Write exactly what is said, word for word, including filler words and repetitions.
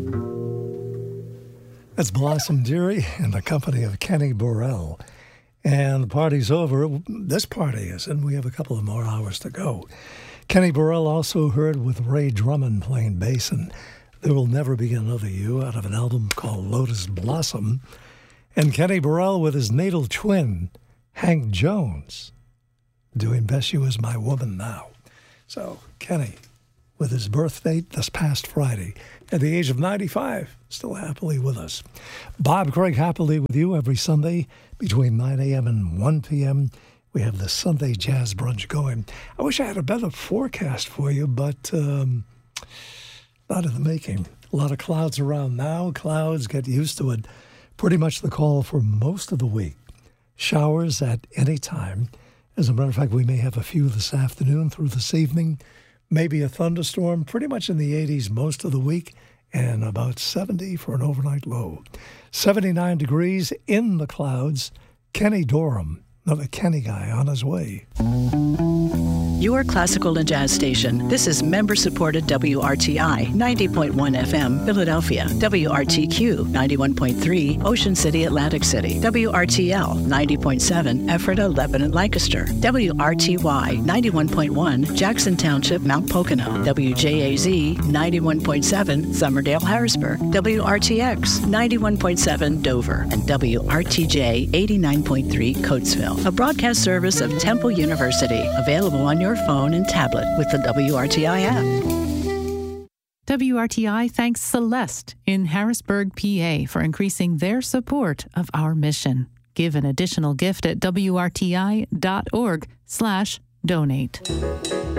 That's Blossom Dearie in the company of Kenny Burrell. And the party's over. This party is, and we have a couple of more hours to go. Kenny Burrell also heard with Ray Drummond playing bass and There Will Never Be Another You out of an album called Lotus Blossom. And Kenny Burrell with his natal twin, Hank Jones, doing Best You Is My Woman Now. So, Kenny, with his birth date this past Friday, at the age of ninety-five, still happily with us. Bob Craig happily with you every Sunday between nine a.m. and one p.m. We have the Sunday Jazz Brunch going. I wish I had a better forecast for you, but um, not in the making. A lot of clouds around now. Clouds, get used to it. Pretty much the call for most of the week. Showers at any time. As a matter of fact, we may have a few this afternoon through this evening. Maybe a thunderstorm, pretty much in the eighties most of the week, and about seventy for an overnight low. seventy-nine degrees in the clouds. Kenny Dorham, another Kenny guy on his way. Your classical and jazz station. This is member-supported W R T I, ninety point one F M, Philadelphia. W R T Q, ninety-one point three, Ocean City, Atlantic City. W R T L, ninety point seven, Ephrata, Lebanon, Lancaster. W R T Y, ninety-one point one, Jackson Township, Mount Pocono. W J A Z, ninety-one point seven, Summerdale, Harrisburg. W R T X, ninety-one point seven, Dover. And W R T J, eighty-nine point three, Coatesville. A broadcast service of Temple University. Available on your phone and tablet with the W R T I app. W R T I thanks Celeste in Harrisburg, P A for increasing their support of our mission. Give an additional gift at W R T I dot org slash donate.